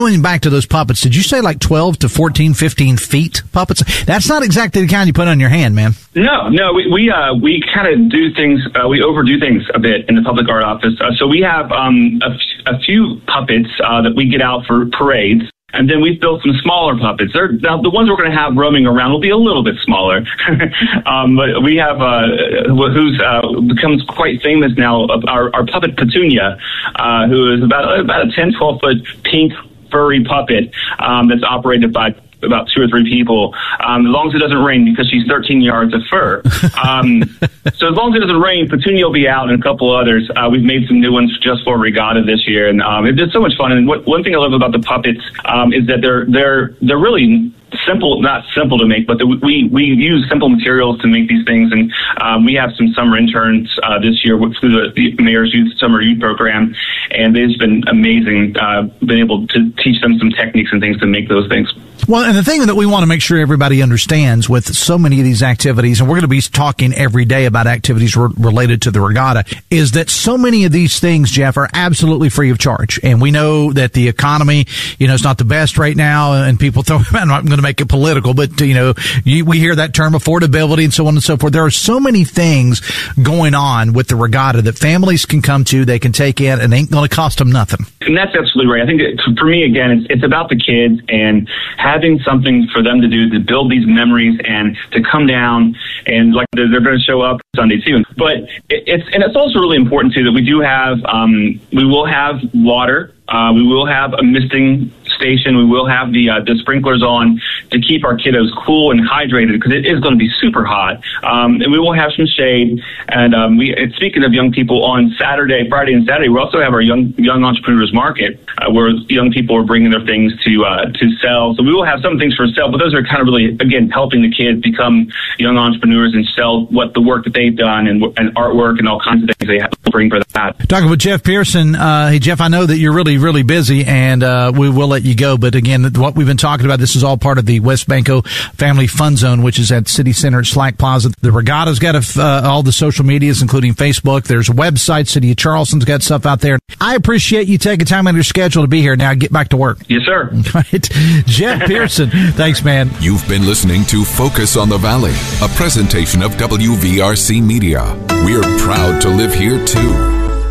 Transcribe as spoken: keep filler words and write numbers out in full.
Going back to those puppets, did you say like twelve to fourteen, fifteen feet puppets? That's not exactly the kind you put on your hand, man. No, no, we we, uh, we kind of do things, uh, we overdo things a bit in the public art office. Uh, so we have um, a, f- a few puppets uh, that we get out for parades. And then we've built some smaller puppets. They're, now, the ones we're going to have roaming around will be a little bit smaller. um, but we have, uh, who's uh, becomes quite famous now, our, our puppet Petunia, uh, who is about, about a ten, twelve foot pink furry puppet um, that's operated by about two or three people, um, as long as it doesn't rain, because she's thirteen yards of fur. Um, so as long as it doesn't rain, Petunia will be out, and a couple others. Uh, we've made some new ones just for Regatta this year, and um, it's so much fun. And what, one thing I love about the puppets um, is that they're they're they're really simple, not simple to make, but the, we we use simple materials to make these things. And um, we have some summer interns uh, this year through the, the Mayor's Youth Summer Youth Program, and it's been amazing. Uh, been able to teach them some techniques and things to make those things. Well, and the thing that we want to make sure everybody understands with so many of these activities, and we're going to be talking every day about activities re- related to the regatta, is that so many of these things, Jeff, are absolutely free of charge. And we know that the economy, you know, is not the best right now, and people throw, I'm not going to make it political, but, you know, you, we hear that term affordability and so on and so forth. There are so many things going on with the regatta that families can come to, they can take in, and it ain't going to cost them nothing. And that's absolutely right. I think that for me, again, it's, it's about the kids and having something for them to do to build these memories and to come down, and like they're, they're going to show up Sunday too. But it, it's and it's also really important too that we do have um, we will have water. Uh, we will have a misting station. We will have the uh, the sprinklers on to keep our kiddos cool and hydrated, because it is going to be super hot. Um, and we will have some shade. And um, we, and speaking of young people, on Saturday, Friday, and Saturday, we also have our young young entrepreneurs market uh, where young people are bringing their things to uh, to sell. So we will have some things for sale, but those are kind of really, again, helping the kids become young entrepreneurs and sell what the work that they've done and, and artwork and all kinds of things they have to bring for that. Talking with Jeff Pearson. Uh, hey, Jeff, I know that you're really, really busy, and uh, we will let you go. But again, what we've been talking about, this is all part of the West Banco Family Fun Zone, which is at City Center at Slack Plaza. The regatta's got a, uh, all the social medias, including Facebook. There's a website. City of Charleston's got stuff out there. I appreciate you taking time on your schedule to be here. Now get back to work. Yes, sir. Right. Jeff Pearson. Thanks, man. You've been listening to Focus on the Valley, a presentation of W V R C Media. We're proud to live here, too.